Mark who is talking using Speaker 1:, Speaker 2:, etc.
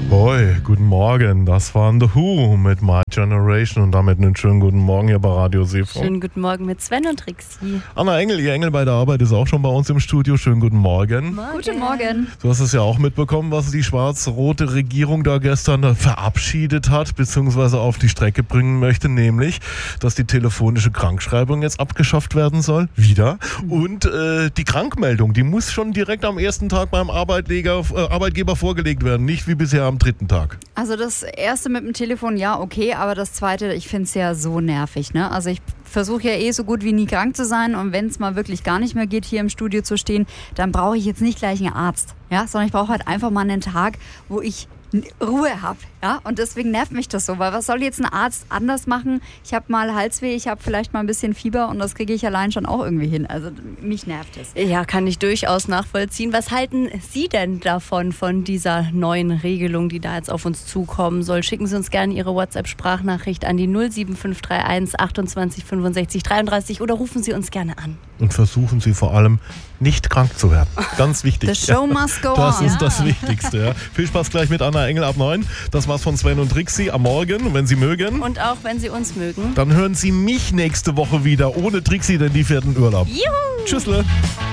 Speaker 1: Hoi, guten Morgen. Das waren The Who mit My Generation und damit einen schönen guten Morgen hier bei Radio Seefunk.
Speaker 2: Schönen guten Morgen mit Sven und Trixi.
Speaker 1: Anna Engel, ihr Engel bei der Arbeit, ist auch schon bei uns im Studio. Schönen guten Morgen.
Speaker 2: Guten Morgen.
Speaker 1: Du hast es ja auch mitbekommen, was die schwarz-rote Regierung da gestern verabschiedet hat, beziehungsweise auf die Strecke bringen möchte, nämlich, dass die telefonische Krankschreibung jetzt abgeschafft werden soll. Wieder. Und die Krankmeldung, die muss schon direkt am ersten Tag beim Arbeitgeber vorgelegt werden, nicht wie bisher am dritten Tag.
Speaker 3: Also das erste mit dem Telefon, ja, okay, aber das zweite, ich finde es ja so nervig, ne? Also ich versuche ja so gut wie nie krank zu sein und wenn es mal wirklich gar nicht mehr geht, hier im Studio zu stehen, dann brauche ich jetzt nicht gleich einen Arzt, ja? Sondern ich brauche halt einfach mal einen Tag, wo ich Ruhe habe, ja, und deswegen nervt mich das so, weil was soll jetzt ein Arzt anders machen? Ich habe mal Halsweh, ich habe vielleicht mal ein bisschen Fieber und das kriege ich allein schon auch irgendwie hin, also mich nervt es.
Speaker 2: Ja, kann ich durchaus nachvollziehen. Was halten Sie denn davon, von dieser neuen Regelung, die da jetzt auf uns zukommen soll? Schicken Sie uns gerne Ihre WhatsApp-Sprachnachricht an die 07531 28 65 33 oder rufen Sie uns gerne an.
Speaker 1: Und versuchen Sie vor allem nicht krank zu werden. Ganz wichtig.
Speaker 3: The show must go on.
Speaker 1: Das ist das Wichtigste. Ja. Viel Spaß gleich mit Anna Engel ab 9. Das war's von Sven und Trixi am Morgen, wenn Sie mögen.
Speaker 2: Und auch wenn Sie uns mögen.
Speaker 1: Dann hören Sie mich nächste Woche wieder ohne Trixi, denn die fährt in Urlaub.
Speaker 2: Juhu!
Speaker 1: Tschüssle.